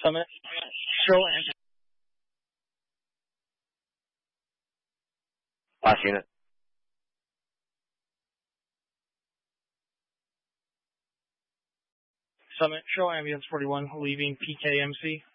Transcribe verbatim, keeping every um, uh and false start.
Summit, show and Last unit. Summit, show ambulance forty-one leaving P K M C.